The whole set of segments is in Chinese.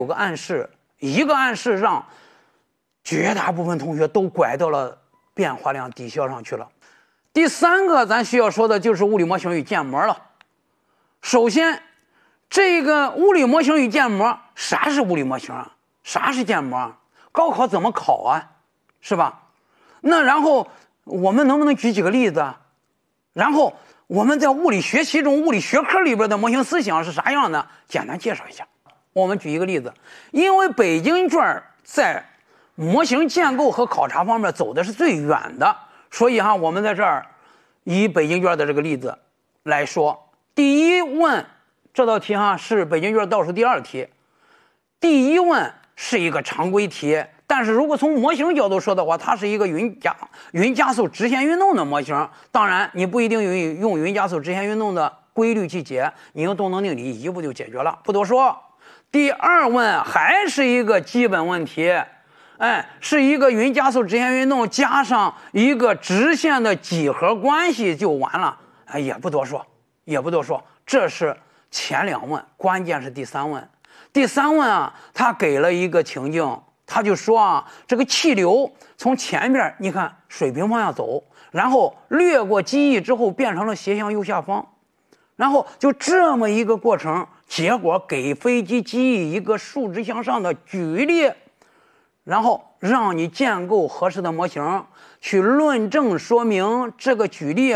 有个暗示，一个暗示让绝大部分同学都拐到了变化量抵消上去了。第三个咱需要说的就是物理模型与建模了。首先，这个物理模型与建模，啥是物理模型啊？啥是建模啊？高考怎么考啊？是吧？那然后我们能不能举几个例子啊？然后我们在物理学习中，物理学科里边的模型思想是啥样的？简单介绍一下。我们举一个例子，因为北京卷在模型建构和考察方面走的是最远的，所以我们在这儿以北京卷的这个例子来说。第一问这道题是北京卷倒数第二题，第一问是一个常规题，但是如果从模型角度说的话，它是一个云加速直线运动的模型。当然你不一定用云加速直线运动的规律去解，你用动能定理一步就解决了，不多说。第二问还是一个基本问题，是一个云加速直线运动加上一个直线的几何关系就完了，也不多说。这是前两问，关键是第三问。第三问他给了一个情境，他就说这个气流从前边你看水平方向走，然后掠过机翼之后变成了斜向右下方，然后就这么一个过程，结果给飞机机翼一个竖直向上的举例，然后让你建构合适的模型，去论证说明这个举例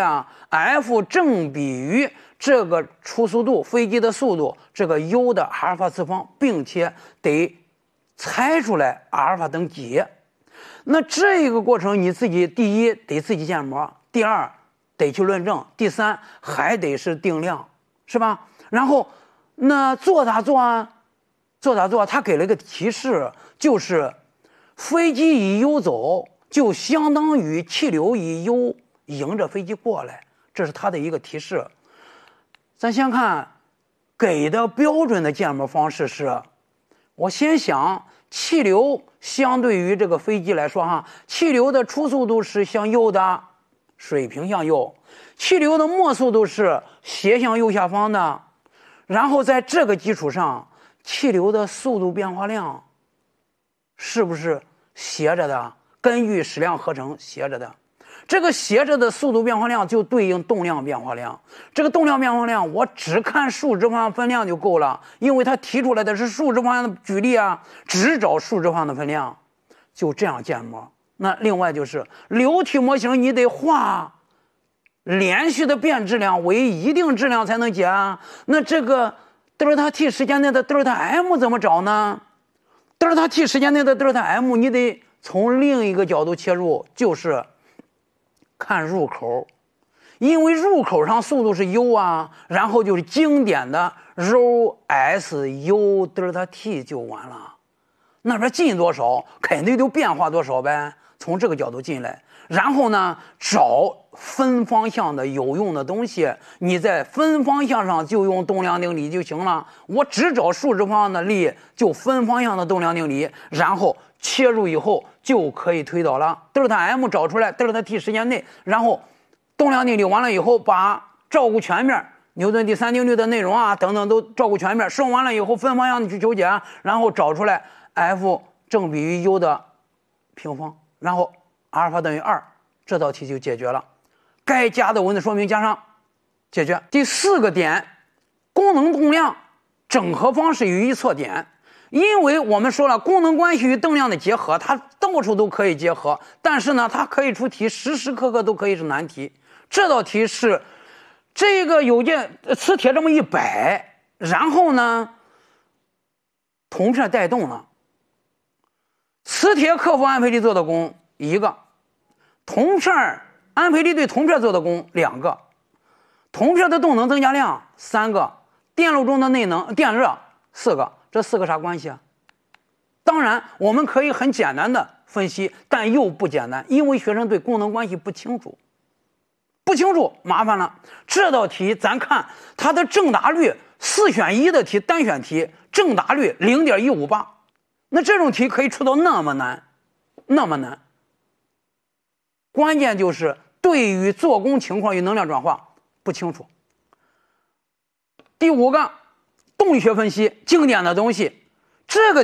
F 正比于这个初速度飞机的速度这个 u 的阿尔法次方，并且得猜出来阿尔法等几。那这个过程你自己第一得自己建模，第二得去论证，第三还得是定量，是吧？然后那做咋做啊？他给了一个提示，就是飞机以 u 走就相当于气流以 u 迎着飞机过来，这是他的一个提示。咱先看给的标准的建模方式是，我先想气流相对于这个飞机来说气流的初速度是向右的，水平向右，气流的末速度是斜向右下方的，然后在这个基础上，气流的速度变化量是不是斜着的？根据矢量合成斜着的，这个斜着的速度变化量就对应动量变化量。这个动量变化量我只看数值方向分量就够了，因为它提出来的是数值方向的举例只找数值方向的分量，就这样建模。那另外就是流体模型，你得画连续的变质量为一定质量才能解那这个德尔塔 t 时间内的德尔塔 m 怎么找呢？德尔塔 t 时间内的德尔塔 m 你得从另一个角度切入，就是看入口，因为入口上速度是 u 然后就是经典的 ρ s u 德尔塔 t 就完了。那边进多少肯定就变化多少呗，从这个角度进来。然后呢，找分方向的有用的东西，你在分方向上就用动量定理就行了。我只找数值方向的力，就分方向的动量定理，然后切入以后就可以推导了。德尔塔 m 找出来，德尔塔 t 时间内，然后动量定理完了以后，把照顾全面，牛顿第三定律的内容等等都照顾全面，算完了以后分方向的去求解，然后找出来 F 正比于 u 的平方，然后阿尔法等于2，这道题就解决了。该加的文字说明加上，解决。第四个点，功能动量整合方式予以错点。因为我们说了，功能关系与动量的结合，它到处都可以结合，但是呢，它可以出题，时时刻刻都可以是难题。这道题是这个有件磁铁这么一摆，然后呢，铜片带动了，磁铁克服安培利做的功1个，铜片安培利对铜片做的功2个，铜片的动能增加量3个，电路中的内能电热4个。这4个啥关系当然我们可以很简单的分析，但又不简单，因为学生对功能关系不清楚麻烦了。这道题咱看它的正答率4选1的题，单选题正答率 0.158， 那这种题可以出到那么难，关键就是对于做功情况与能量转化不清楚。第5个动力学分析，经典的东西， 这个